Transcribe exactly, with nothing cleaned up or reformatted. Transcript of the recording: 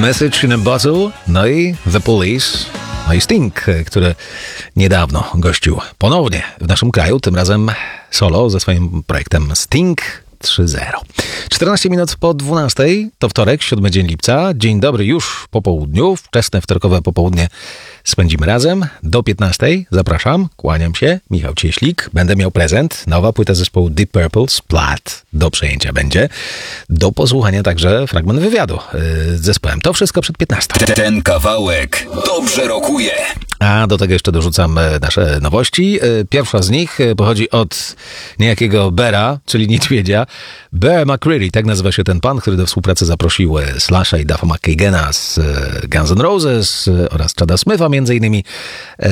Message in a Bottle, no i The Police, no i Sting, który niedawno gościł ponownie w naszym kraju, tym razem solo ze swoim projektem Sting trzy zero. czternaście minut po dwunastej, to wtorek, siódmy dzień lipca. Dzień dobry już po południu, wczesne wtorkowe popołudnie spędzimy razem. Do piętnastej zapraszam, kłaniam się, Michał Cieślik. Będę miał prezent, nowa płyta zespołu Deep Purple, Splat, do przejęcia będzie. Do posłuchania także fragment wywiadu z zespołem. To wszystko przed piętnastą. Ten kawałek dobrze rokuje. A do tego jeszcze dorzucam nasze nowości. Pierwsza z nich pochodzi od niejakiego Bera, czyli niedźwiedzia. Bear McCreary, tak nazywa się ten pan, który do współpracy zaprosił Slasha i Duffa McKagena z Guns N' Roses oraz Chada Smitha między innymi.